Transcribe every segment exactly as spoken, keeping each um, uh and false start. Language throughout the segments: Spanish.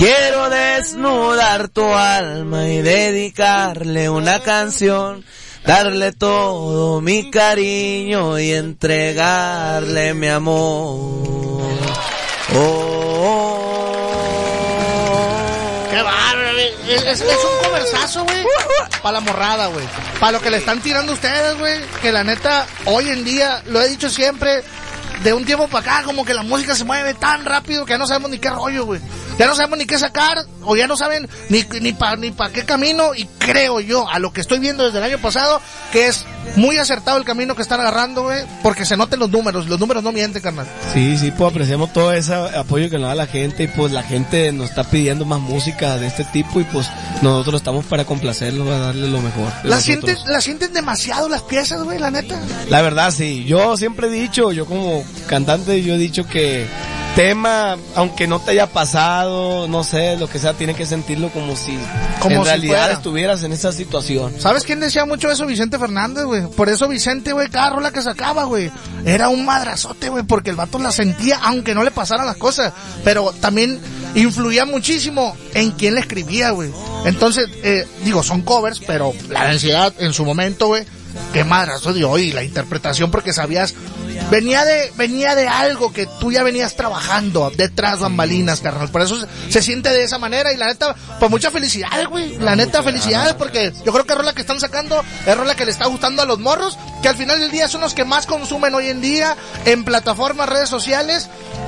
Quiero desnudar tu alma y dedicarle una canción, darle todo mi cariño y entregarle mi amor. Oh, oh, oh. Qué bárbaro, es, es, es un conversazo, güey, para la morrada, güey, para lo que le están tirando ustedes, güey, que la neta, hoy en día, lo he dicho siempre, de un tiempo para acá, como que la música se mueve tan rápido que ya no sabemos ni qué rollo, güey. Ya no sabemos ni qué sacar, o ya no saben ni ni para ni pa qué camino, y creo yo, a lo que estoy viendo desde el año pasado, que es muy acertado el camino que están agarrando, güey, porque se noten los números, los números no mienten, carnal. Sí, sí, pues apreciamos todo ese apoyo que nos da la gente, y pues la gente nos está pidiendo más música de este tipo, y pues nosotros estamos para complacerlos, para darle lo mejor. ¿La sienten, la sienten demasiado las piezas, güey, la neta? La verdad, sí, yo siempre he dicho, yo como cantante, yo he dicho que tema, aunque no te haya pasado, no sé, lo que sea, tienes que sentirlo como si como en si realidad fuera. Estuvieras en esa situación. ¿Sabes quién decía mucho eso? Vicente Fernández, güey. Por eso Vicente, güey, cada rola que sacaba, güey, era un madrazote, güey, porque el vato la sentía, aunque no le pasaran las cosas, pero también influía muchísimo en quién le escribía, güey. Entonces, eh, digo, son covers, pero la densidad en su momento, güey, qué madrazo dio, y la interpretación, porque sabías, venía de venía de algo que tú ya venías trabajando detrás bambalinas, carnal. Por eso se, se siente de esa manera, y la neta, pues muchas felicidades, güey. La neta, felicidades, porque yo creo que es rola que están sacando, es rola que le está gustando a los morros, que al final del día son los que más consumen hoy en día en plataformas, redes sociales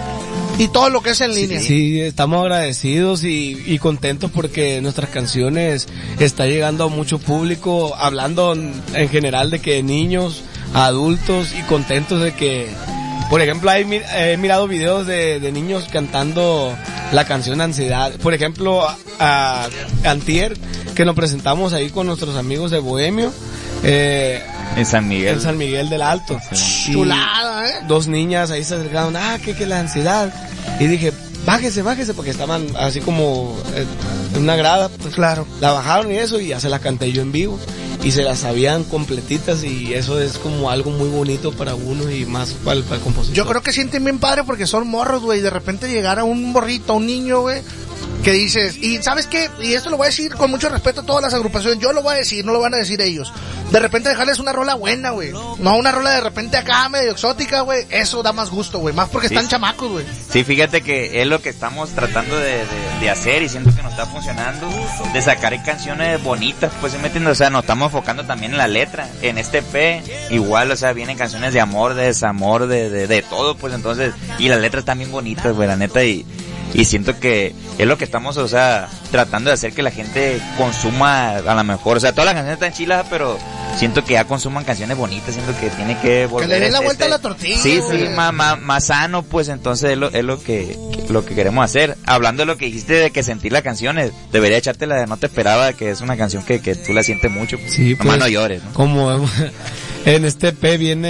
y todo lo que es en línea. Sí, sí, estamos agradecidos y, y contentos porque nuestras canciones está llegando a mucho público, hablando en general de que niños, adultos, y contentos de que, por ejemplo, he, he mirado videos de, de niños cantando la canción Ansiedad. Por ejemplo, a, a Antier, que nos presentamos ahí con nuestros amigos de Bohemio, eh, en San Miguel. En San Miguel del Alto. Sí. Chulada, ¿eh? Dos niñas ahí se acercaron, ah, que que la ansiedad. Y dije, bájese, bájese, porque estaban así como eh, en una grada, pues claro. La bajaron y eso, y ya se la canté yo en vivo. Y se las sabían completitas, y eso es como algo muy bonito para uno y más para el, para el compositor. Yo creo que sienten bien padre porque son morros, güey, y de repente llegar a un morrito, a un niño, güey, que dices, y ¿sabes qué? Y esto lo voy a decir con mucho respeto a todas las agrupaciones, yo lo voy a decir, no lo van a decir ellos. De repente dejarles una rola buena, güey. No una rola de repente acá medio exótica, güey. Eso da más gusto, güey. Más porque sí. Están chamacos, güey. Sí, fíjate que es lo que estamos tratando de, de, de hacer, y siento que nos está funcionando, de sacar canciones bonitas, pues se meten, o sea, nos estamos enfocando también en la letra. En este E P, igual, o sea, vienen canciones de amor, de desamor, de, de, de todo, pues entonces, y las letras también bonitas, güey, la neta, y... Y siento que es lo que estamos, o sea, tratando de hacer que la gente consuma a lo mejor. O sea, todas las canciones están chilas, pero siento que ya consuman canciones bonitas. Siento que tiene que volver. Que le den la este, vuelta a la tortilla. Sí, sí, más, más, más sano, pues entonces es lo, es lo que, que lo que queremos hacer. Hablando de lo que dijiste de que sentir las canciones, debería echarte la de No Te Esperaba, que es una canción que, que tú la sientes mucho. Pues. Sí, pues, Nomás no llores, ¿no? Como en este E P viene